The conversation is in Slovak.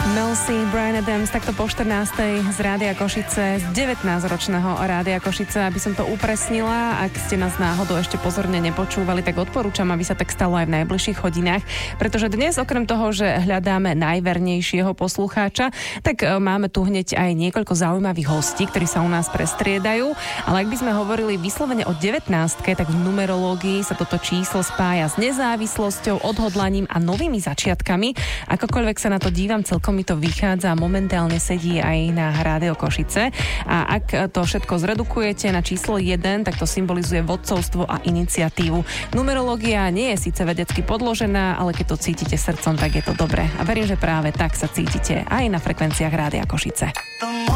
Mel C, Bryan Adams, takto po 14. z Rádia Košice, z 19-ročného Rádia Košice, aby som to upresnila. Ak ste nás náhodou ešte pozorne nepočúvali, tak odporúčam, aby sa tak stalo aj v najbližších hodinách, pretože dnes okrem toho, že hľadáme najvernejšieho poslucháča, tak máme tu hneď aj niekoľko zaujímavých hostí, ktorí sa u nás prestriedajú. Ale ak by sme hovorili vyslovene o 19-ke, tak v numerológii sa toto číslo spája s nezávislosťou, odhodlaním a novými začiatkami. Akokoľvek sa na to dívam, celkom mi to vychádza, momentálne sedí aj na Rádio Košice. A ak to všetko zredukujete na číslo 1, tak to symbolizuje vodcovstvo a iniciatívu. Numerológia nie je síce vedecky podložená, ale keď to cítite srdcom, tak je to dobré. A verím, že práve tak sa cítite aj na frekvenciách Rádia Košice.